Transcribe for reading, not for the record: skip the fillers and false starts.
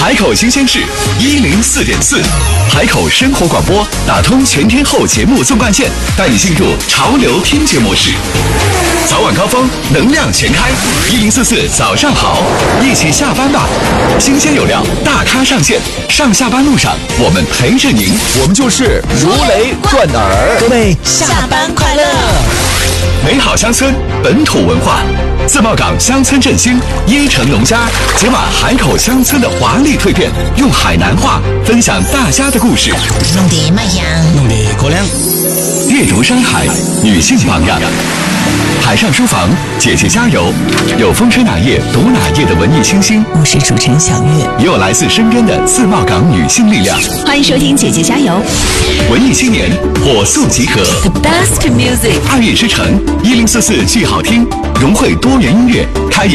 海口新鲜事104.4，海口生活广播打通全天候节目纵贯线，带你进入潮流听觉模式。早晚高峰，能量全开，1044早上好，一起下班吧。新鲜有料，大咖上线，上下班路上我们陪着您，我们就是如雷贯耳。 各位下班快乐！ 美好乡村，本土文化，自贸港乡村振兴，伊城农家解码海口乡村的华丽蜕变，用海南话分享大家的故事。 弄得卖香， 弄得过凉。 阅读山海，女性榜样。海上书房，姐姐加油！有风吹哪页读哪页的文艺清新， 我是主持人小月， 也有来自身边的自贸港女性力量。 欢迎收听姐姐加油！ 文艺青年火速集合 The best music， 2月之城1044剧好听，融汇多元音乐，开演